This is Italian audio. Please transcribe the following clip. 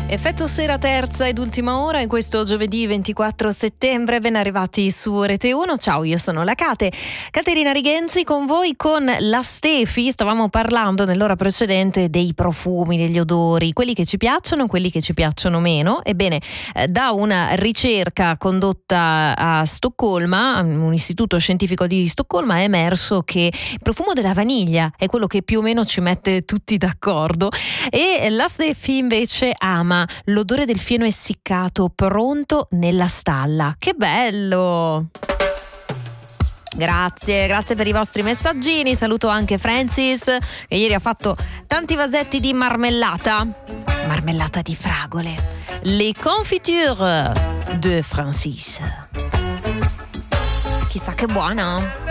Effetto sera, terza ed ultima ora in questo giovedì 24 settembre. Ben arrivati su Rete 1. Ciao, io sono la Caterina Rigenzi con voi con la Stefi. Stavamo parlando nell'ora precedente dei profumi, degli odori, quelli che ci piacciono, quelli che ci piacciono meno. Ebbene, da una ricerca condotta a Stoccolma, un istituto scientifico di Stoccolma, è emerso che il profumo della vaniglia è quello che più o meno ci mette tutti d'accordo, e la Stefi invece ama l'odore del fieno essiccato pronto nella stalla. Che bello! Grazie per i vostri messaggini. Saluto anche Francis, che ieri ha fatto tanti vasetti di marmellata di fragole. Les confitures de Francis. Chissà che buona!